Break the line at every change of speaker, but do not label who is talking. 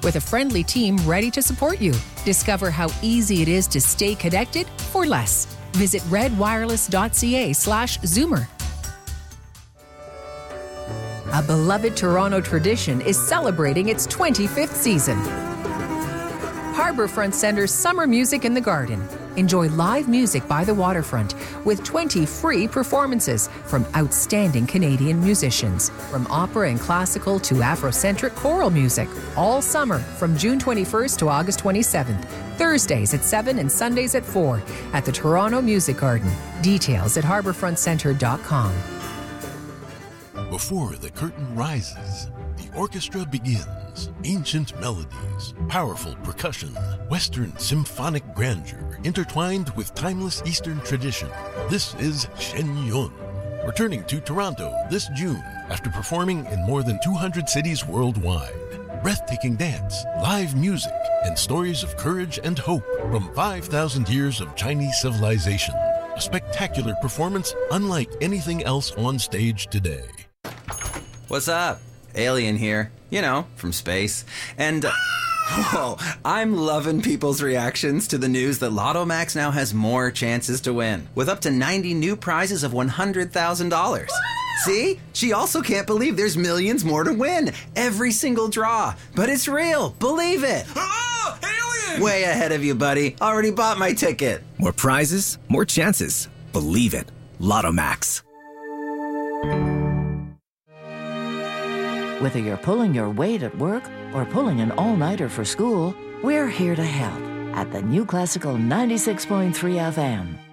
with a friendly team ready to support you. Discover how easy it is to stay connected for less. Visit redwireless.ca/Zoomer. A beloved Toronto tradition is celebrating its 25th season. Harbourfront Centre's Summer Music in the Garden. Enjoy live music by the waterfront with 20 free performances from outstanding Canadian musicians. From opera and classical to Afrocentric choral music. All summer from June 21st to August 27th. Thursdays at 7 and Sundays at 4 at the Toronto Music Garden. Details at harbourfrontcentre.com.
Before the curtain rises, the orchestra begins. Ancient melodies, powerful percussion, Western symphonic grandeur, intertwined with timeless Eastern tradition. This is Shen Yun, returning to Toronto this June after performing in more than 200 cities worldwide. Breathtaking dance, live music, and stories of courage and hope from 5,000 years of Chinese civilization. A spectacular performance unlike anything else on stage today.
What's up? Alien here, you know, from space. And, whoa, I'm loving people's reactions to the news that Lotto Max now has more chances to win, with up to 90 new prizes of $100,000. See? She also can't believe there's millions more to win. Every single draw. But it's real. Believe it.
Oh, alien!
Way ahead of you, buddy. Already bought my ticket.
More prizes, more chances. Believe it. Lotto Max.
Whether you're pulling your weight at work or pulling an all-nighter for school, we're here to help at the New Classical 96.3 FM.